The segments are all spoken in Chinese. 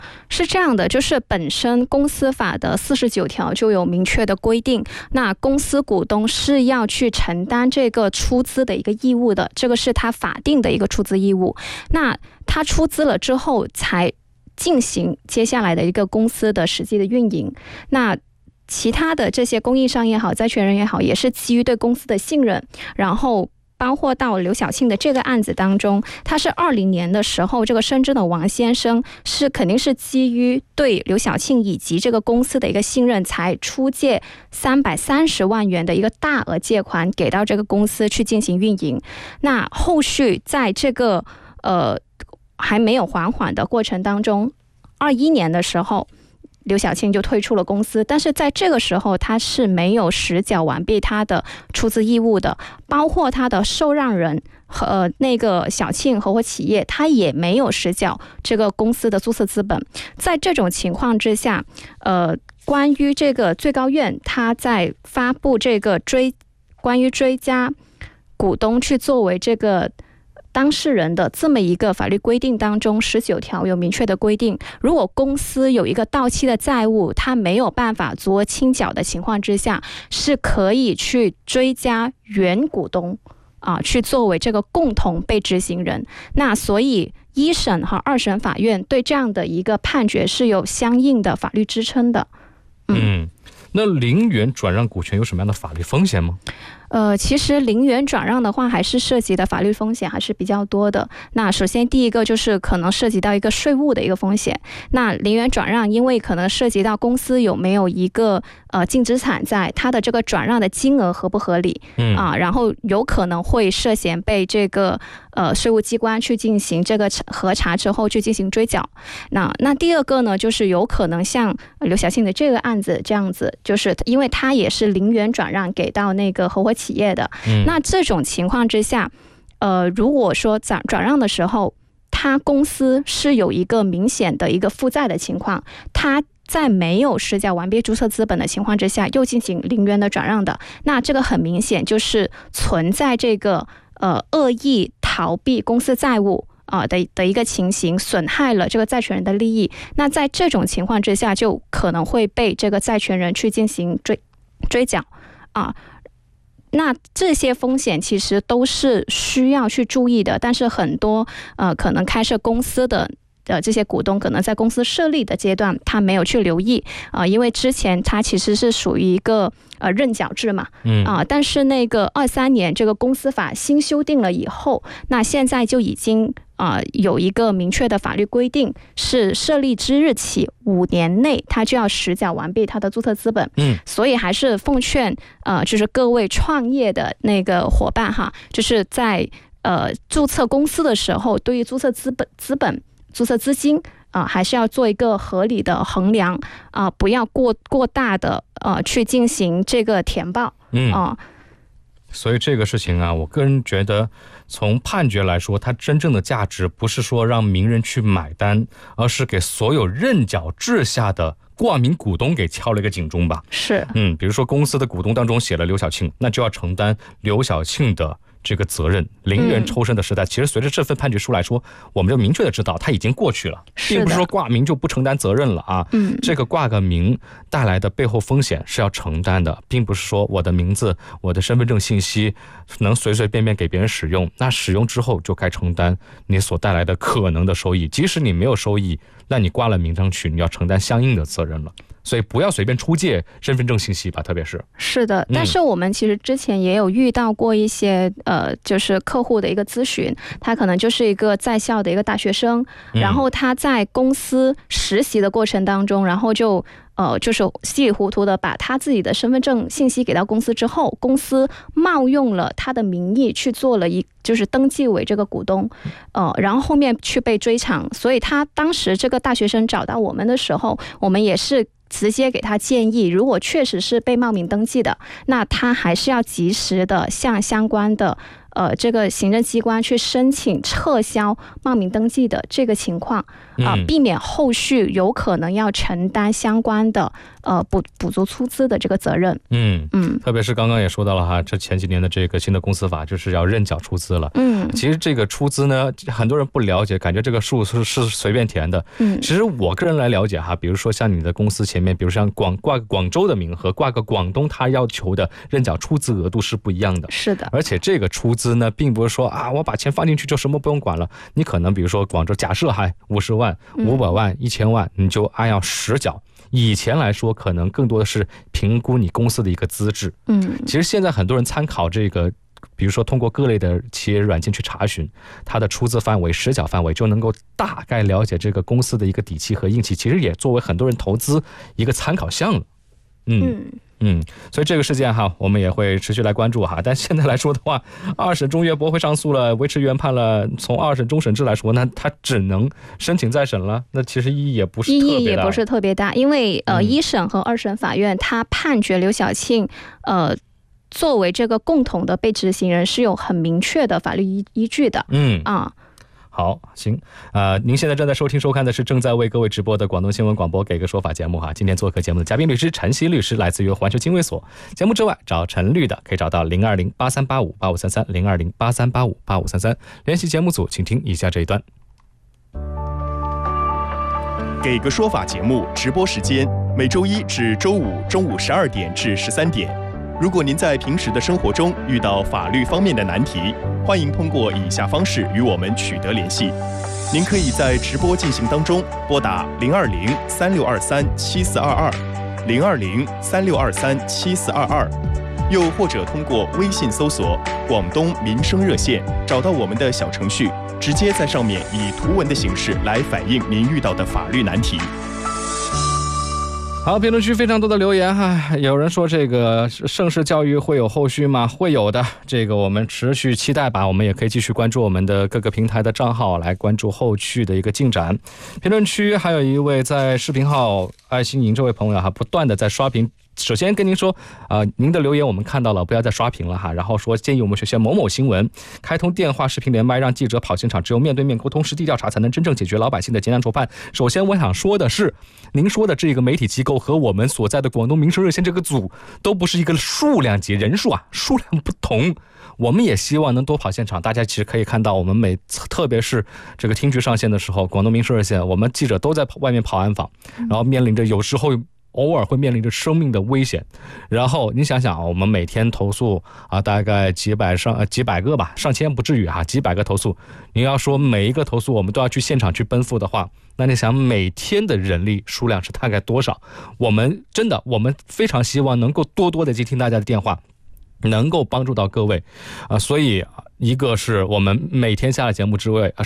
是这样的，就是本身公司法的49条就有明确的规定，那公司股东是要去承担这个出资的一个义务的，这个是他法定的一个出资义务。那他出资了之后才进行接下来的一个公司的实际的运营。那其他的这些供应商也好，债权人也好，也是基于对公司的信任，然后包括到刘晓庆的这个案子当中，他是20年的时候，这个深圳的王先生是肯定是基于对刘晓庆以及这个公司的一个信任，才出借330万元的一个大额借款给到这个公司去进行运营。那后续在这个还没有还款的过程当中，21年的时候，刘晓庆就退出了公司，但是在这个时候他是没有实缴完毕他的出资义务的，包括他的受让人和那个晓庆合伙企业，他也没有实缴这个公司的注册资本。在这种情况之下，关于这个最高院他在发布这个关于追加股东去作为这个当事人的这么一个法律规定当中，19条有明确的规定，如果公司有一个到期的债务，它没有办法足额清缴的情况之下，是可以去追加原股东去作为这个共同被执行人。那所以1审和2审法院对这样的一个判决是有相应的法律支撑的。 那零元转让股权有什么样的法律风险吗？ 其实零元转让的话，还是涉及的法律风险还是比较多的。那首先第一个就是可能涉及到一个税务的一个风险。那零元转让，因为可能涉及到公司有没有一个净资产在，它的这个转让的金额合不合理然后有可能会涉嫌被这个税务机关去进行这个核查之后去进行追缴。那第二个呢，就是有可能像刘晓庆的这个案子这样子，就是因为他也是零元转让给到那个合伙企业的，那这种情况之下，如果说转让的时候，他公司是有一个明显的一个负债的情况，他在没有实缴完毕注册资本的情况之下，又进行零元的转让的，那这个很明显就是存在这个恶意逃避公司债务的一个情形，损害了这个债权人的利益。那在这种情况之下，就可能会被这个债权人去进行追缴那这些风险其实都是需要去注意的，但是很多可能开设公司的这些股东可能在公司设立的阶段他没有去留意因为之前他其实是属于一个认缴制嘛但是那个23年这个公司法新修订了以后，那现在就已经有一个明确的法律规定，是设立之日起5年内他就要实缴完毕他的注册资本所以还是奉劝就是各位创业的那个伙伴哈，就是在注册公司的时候，对于注册资本注册资金还是要做一个合理的衡量不要过大的去进行这个填报所以这个事情我个人觉得从判决来说，它真正的价值不是说让名人去买单，而是给所有认缴制下的挂名股东给敲了一个警钟吧。 是比如说公司的股东当中写了刘晓庆，那就要承担刘晓庆的这个责任。零元抽身的时代，其实随着这份判决书来说，我们就明确的知道它已经过去了，并不是说挂名就不承担责任了这个挂个名带来的背后风险是要承担的，并不是说我的名字我的身份证信息能随随便便给别人使用，那使用之后就该承担你所带来的可能的收益，即使你没有收益，那你挂了名上去，你要承担相应的责任了。所以不要随便出借身份证信息吧，特别是的。但是我们其实之前也有遇到过一些就是客户的一个咨询，他可能就是一个在校的一个大学生，然后他在公司实习的过程当中，然后就是稀里糊涂的把他自己的身份证信息给到公司之后，公司冒用了他的名义去做了就是登记为这个股东然后后面去被追偿。所以他当时这个大学生找到我们的时候，我们也是直接给他建议，如果确实是被冒名登记的，那他还是要及时的向相关的这个行政机关去申请撤销冒名登记的这个情况避免后续有可能要承担相关的补足出资的这个责任。 特别是刚刚也说到了哈，这前几年的这个新的公司法就是要认缴出资了。其实这个出资呢，很多人不了解，感觉这个数是随便填的。其实我个人来了解哈，比如说像你的公司前面，比如像挂个广州的名和挂个广东，他要求的认缴出资额度是不一样的。 是的， 而且这个出资呢，并不是说啊，我把钱放进去就什么不用管了。你可能比如说广州，假设还50万、500万、1000万，你就按要实缴。以前来说，可能更多的是评估你公司的一个资质。其实现在很多人参考这个，比如说通过各类的企业软件去查询它的出资范围、实缴范围，就能够大概了解这个公司的一个底气和硬气。其实也作为很多人投资一个参考项了。所以这个事件哈，我们也会持续来关注哈。但现在来说的话，二审中越驳回上诉了，维持原判了。从二审终审制来说，那他只能申请再审了。那其实意义也不是特别大， 因为一审和二审法院他判决刘晓庆作为这个共同的被执行人是有很明确的法律依据的。 好，行，您现在正在收听收看的是正在为各位直播的广东新闻广播给个说法节目哈。今天做客节目的嘉宾律师陈曦律师，来自于环球经纬所。节目之外找陈律的可以找到02083858533，02083858533，联系节目组，请听以下这一段。 给个说法节目直播时间每周一至周五中午12点至13点。如果您在平时的生活中遇到法律方面的难题，欢迎通过以下方式与我们取得联系。您可以在直播进行当中拨打020-3623-7422，020-3623-7422，又或者通过微信搜索广东民生热线，找到我们的小程序，直接在上面以图文的形式来反映您遇到的法律难题。 好，评论区非常多的留言哈，有人说这个盛世教育会有后续吗？会有的，这个我们持续期待吧。我们也可以继续关注我们的各个平台的账号，来关注后续的一个进展。评论区还有一位在视频号爱心莹这位朋友哈，不断的在刷屏。首先跟您说您的留言我们看到了，不要再刷屏了哈。然后说建议我们学校某某新闻开通电话视频连麦，让记者跑现场，只有面对面沟通实地调查才能真正解决老百姓的劫难愁盼。首先我想说的是，您说的这个媒体机构和我们所在的广东民生热线这个组都不是一个数量级，人数数量不同。我们也希望能多跑现场。大家其实可以看到，我们特别是这个听局上线的时候，广东民生热线我们记者都在外面跑暗访，然后面临着有时候偶尔会面临着生命的危险。然后你想想我们每天投诉大概几百个吧，上千不至于几百个投诉。你要说每一个投诉我们都要去现场去奔赴的话，那你想每天的人力数量是大概多少？我们非常希望能够多多的接听大家的电话，能够帮助到各位所以一个是我们每天下了节目之外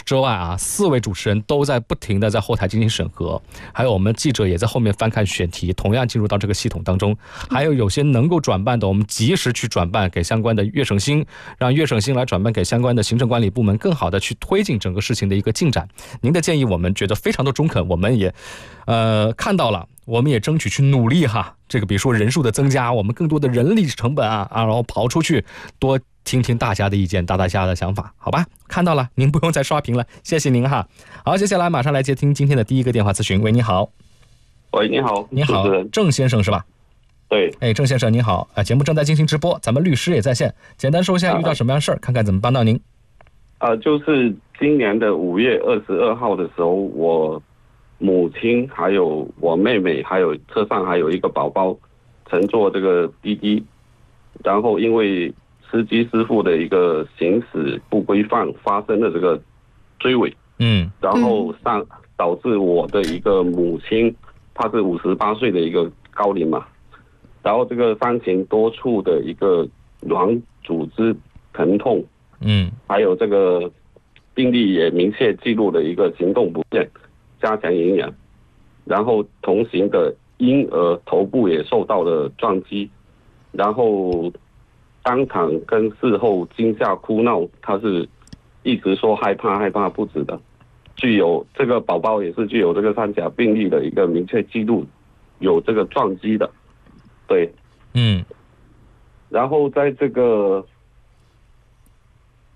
4位主持人都在不停的在后台进行审核，还有我们记者也在后面翻看选题，同样进入到这个系统当中。还有些能够转办的，我们及时去转办给相关的粤省新，让粤省新来转办给相关的行政管理部门，更好的去推进整个事情的一个进展。您的建议我们觉得非常的中肯，我们也看到了，我们也争取去努力这个比如说人数的增加，我们更多的人力成本然后跑出去多听听大家的意见，大家的想法，好吧？看到了，您不用再刷屏了，谢谢您哈。好，接下来马上来接听今天的第一个电话咨询。喂，你好。 喂，你好。 你好，郑先生是吧？ 对。 郑先生您好，节目正在进行直播，咱们律师也在线，简单说一下遇到什么样的事儿，看看怎么帮到您。 就是今年的5月22号的时候，我母亲还有我妹妹还有车上还有一个宝宝乘坐这个滴滴，然后因为司机师傅的一个行驶不规范，发生了这个追尾，然后导致我的一个母亲，她是58岁的一个高龄嘛，然后这个伤前多处的一个软组织疼痛，还有这个病历也明确记录了一个行动不便，加强营养，然后同行的婴儿头部也受到了撞击，然后当场跟事后惊吓哭闹，他是一直说害怕不止的。具有这个宝宝也是具有这个三甲病例的一个明确记录，有这个撞击的，对，然后在这个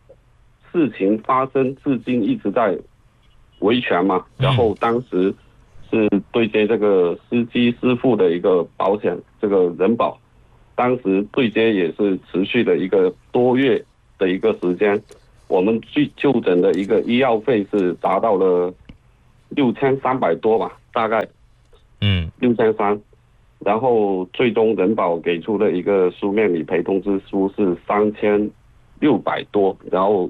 事情发生至今一直在维权嘛，然后当时是对接这个司机师傅的一个保险，这个人保，当时对接也是持续的一个多月的一个时间，我们去就诊的一个医药费是达到了6300多吧，大概6300，然后最终人保给出的一个书面理赔通知书是3600多，然后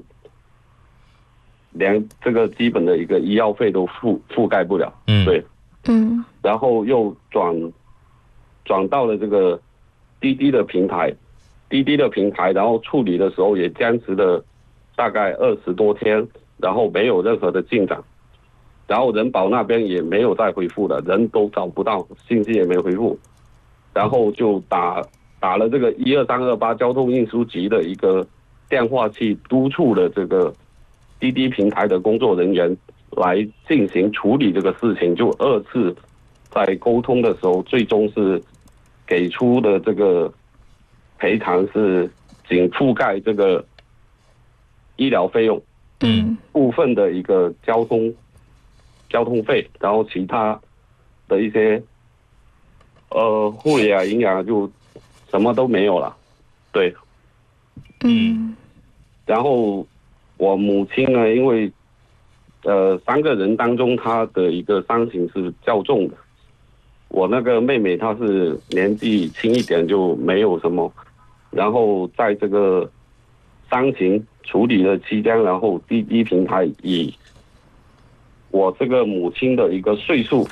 连这个基本的一个医药费都覆盖不了，对，然后又转到了这个滴滴的平台，然后处理的时候也坚持了大概20多天，然后没有任何的进展，然后人保那边也没有再回复了，人都找不到，信息也没回复，然后就打了这个12328交通运输局的一个电话去督促了这个滴滴平台的工作人员来进行处理这个事情，就2次在沟通的时候，最终是给出的这个赔偿是仅覆盖这个医疗费用，部分的一个交通费，然后其他的一些护理啊、营养就什么都没有了，对，然后我母亲呢，因为3个人当中她的一个伤情是较重的，我那个妹妹她是年纪轻一点就没有什么，然后在这个伤情处理的期间，然后滴滴平台以我这个母亲的一个岁数，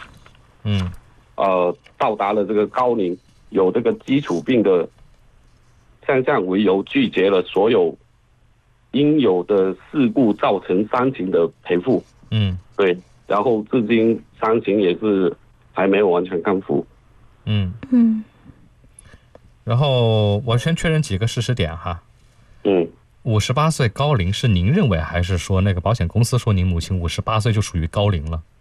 到达了这个高龄，有这个基础病的现象为由，拒绝了所有应有的事故造成伤情的赔付。对，然后至今伤情也是还没有完全康复。 然后我先确认几个事实点哈。58岁高龄是您认为，还是说那个保险公司说您母亲58岁就属于高龄了？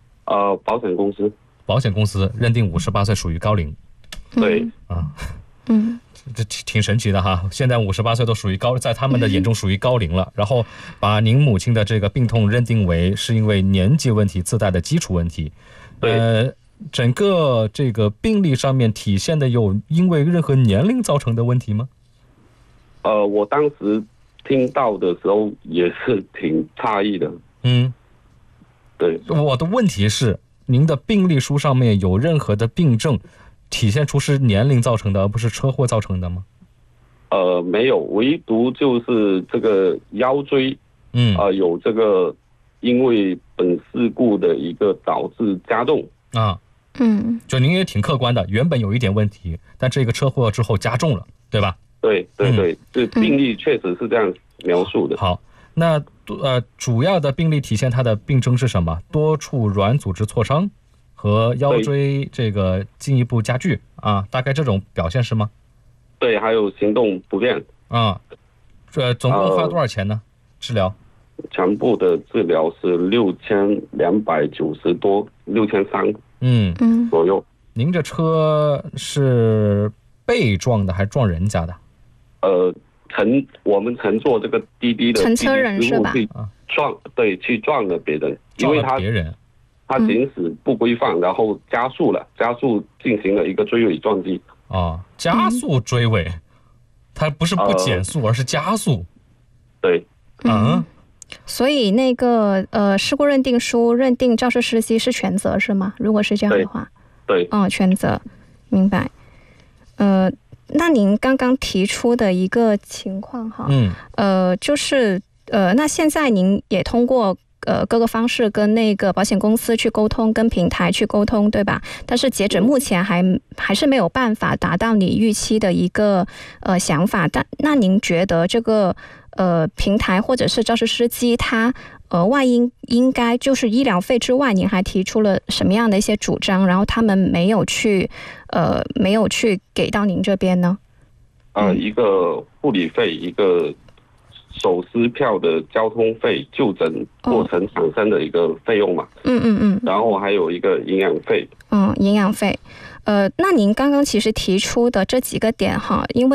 保险公司认定58岁属于高龄。 对啊，这挺神奇的哈。现在58岁都属于在他们的眼中属于高龄了，然后把您母亲的这个病痛认定为是因为年纪问题自带的基础问题。整个这个病例上面体现的有因为任何年龄造成的问题吗？ 我当时听到的时候也是挺诧异的。对， 我的问题是，您的病历书上面有任何的病症体现出是年龄造成的，而不是车祸造成的吗？ 没有，唯独就是这个腰椎，有这个因为本事故的一个导致加重啊。就您也挺客观的，原本有一点问题，但这个车祸之后加重了，对吧？ 对，这病例确实是这样描述的。 好，那主要的病例体现它的病症是什么？多处软组织挫伤和腰椎这个进一步加剧啊，大概这种表现是吗？ 对，还有行动不便啊。总共花多少钱呢？治疗？ 全部的治疗是6290多，6300左右。 您这车是被撞的还是撞人家的？ 我们乘坐这个滴滴的乘车人是吧？ 去撞了别人，因为他行驶不规范，然后加速进行了一个追尾撞击。 加速追尾，他不是不减速，而是加速。 对。 所以那个事故认定书认定肇事司机是全责是吗？如果是这样的话， 对， 全责，明白。那您刚刚提出的一个情况哈，就是那现在您也通过各个方式跟那个保险公司去沟通，跟平台去沟通，对吧？但是截止目前还是没有办法达到你预期的一个想法。那您觉得这个平台或者是肇事司机他额外应该就是医疗费之外，您还提出了什么样的一些主张？然后他们没有去给到您这边呢？ 一个护理费，一个手撕票的交通费，就诊过程产生的一个费用嘛。然后还有一个营养费。营养费。那您刚刚其实提出的这几个点哈，因为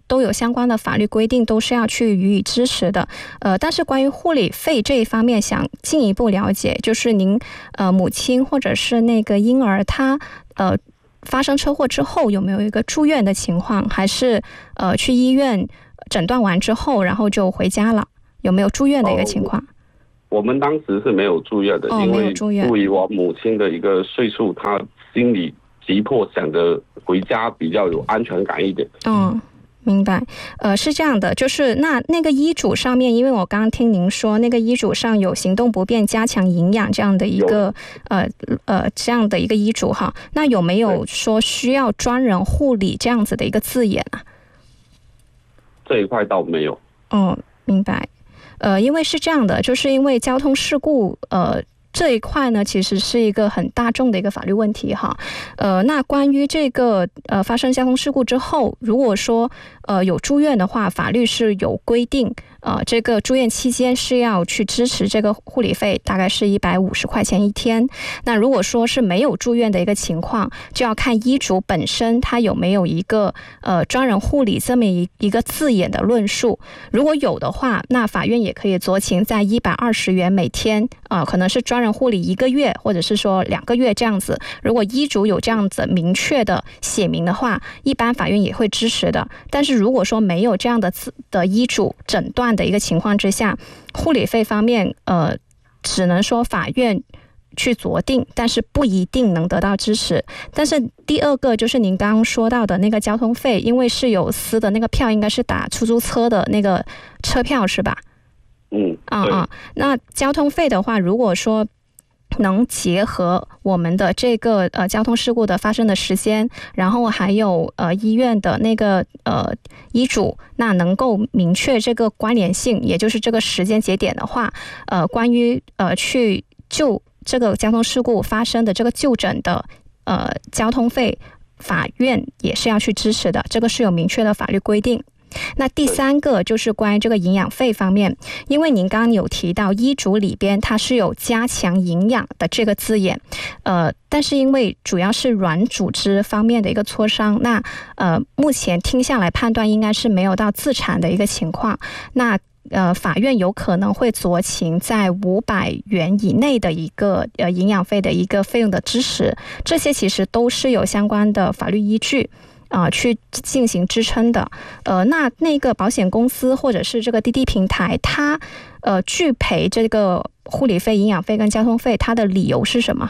都有相关的法律规定，都是要去予以支持的。但是关于护理费这一方面，想进一步了解，就是您母亲或者是那个婴儿，他发生车祸之后有没有一个住院的情况，还是去医院诊断完之后，然后就回家了？有没有住院的一个情况？ 我们当时是没有住院的，因为出于我母亲的一个岁数，她心里急迫，想着回家比较有安全感一点。 明白。是这样的，就是那个医嘱上面，因为我刚刚听您说那个医嘱上有行动不便加强营养这样的一个这样的一个医嘱哈，那有没有说需要专人护理这样子的一个字眼啊？ 这一块倒没有。 明白。因为是这样的，就是因为交通事故这一块呢，其实是一个很大众的一个法律问题哈。那关于这个发生交通事故之后，如果说有住院的话，法律是有规定，这个住院期间是要去支持这个护理费，大概是150块钱一天。那如果说是没有住院的一个情况，就要看医嘱本身它有没有一个专人护理这么一个字眼的论述。如果有的话，那法院也可以酌情在120元每天，可能是专人护理1个月，或者是说2个月这样子。如果医嘱有这样子明确的写明的话，一般法院也会支持的。但是如果说没有这样的医嘱诊断的一个情况之下，护理费方面只能说法院去酌定，但是不一定能得到支持。但是第二个就是您刚刚说到的那个交通费，因为是有司的那个票应该是打出租车的那个车票是吧？那交通费的话，如果说能结合我们的这个交通事故的发生的时间，然后还有医院的那个医嘱，那能够明确这个关联性，也就是这个时间节点的话，关于去就这个交通事故发生的这个就诊的交通费，法院也是要去支持的，这个是有明确的法律规定。那第三个就是关于这个营养费方面，因为您刚刚有提到医嘱里边它是有加强营养的这个字眼，但是因为主要是软组织方面的一个挫伤，那目前听下来判断应该是没有到自残的一个情况，那法院有可能会酌情在500元以内的一个营养费的一个费用的支持，这些其实都是有相关的法律依据去进行支撑的。那个保险公司或者是这个滴滴平台，它拒赔这个护理费、营养费跟交通费，它的理由是什么？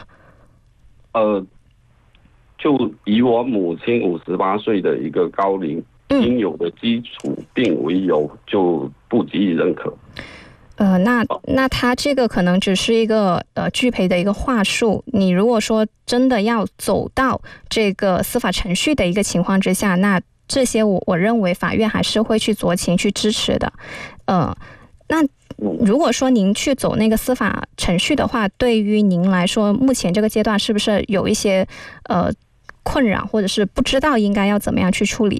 就以我母亲58岁的一个高龄应有的基础病为由，就不给予认可。 那他这个可能只是一个拒赔的一个话术。你如果说真的要走到这个司法程序的一个情况之下，那这些我认为法院还是会去酌情去支持的。那如果说您去走那个司法程序的话，对于您来说，目前这个阶段是不是有一些困扰，或者是不知道应该要怎么样去处理？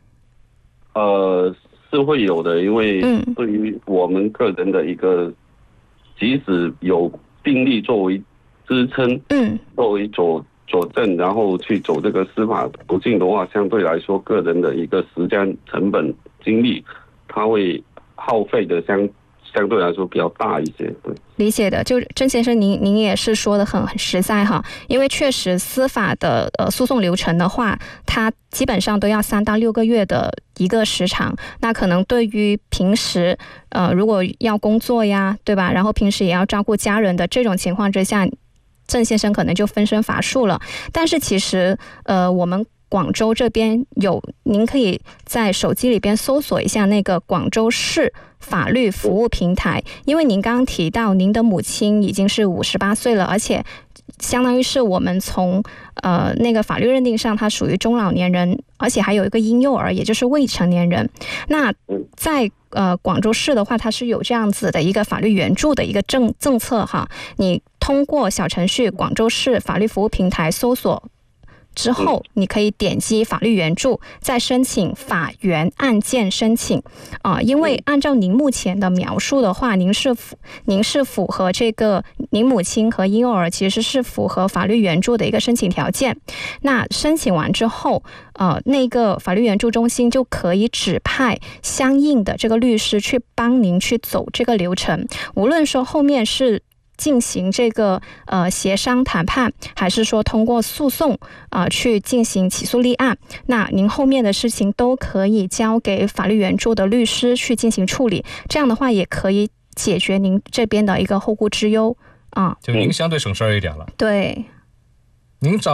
是会有的，因为对于我们个人的一个，即使有病例作为支撑，作为佐证，然后去走这个司法途径的话，相对来说个人的一个时间成本、精力，它会耗费的相对来说比较大一些。对， 理解的。就郑先生您也是说的很实在哈，因为确实司法的诉讼流程的话，它基本上都要3到6个月的一个时长。那可能对于平时如果要工作呀，对吧？然后平时也要照顾家人的这种情况之下，郑先生可能就分身乏术了。但是其实我们广州这边您可以在手机里边搜索一下那个广州市法律服务平台，因为您刚刚提到您的母亲已经是58岁了，而且相当于是我们从那个法律认定上，他属于中老年人，而且还有一个婴幼儿，也就是未成年人。那在广州市的话，它是有这样子的一个法律援助的一个政策哈。你通过小程序广州市法律服务平台搜索之后你可以点击法律援助，再申请法援案件申请因为按照您目前的描述的话，您是符合这个您母亲和婴幼儿其实是符合法律援助的一个申请条件。那申请完之后那个法律援助中心就可以指派相应的这个律师去帮您去走这个流程，无论说后面是进行这个协商谈判，还是说通过诉讼去进行起诉立案，那您后面的事情都可以交给法律援助的律师去进行处理，这样的话也可以解决您这边的一个后顾之忧就您相对省事儿一点了。 对， 您找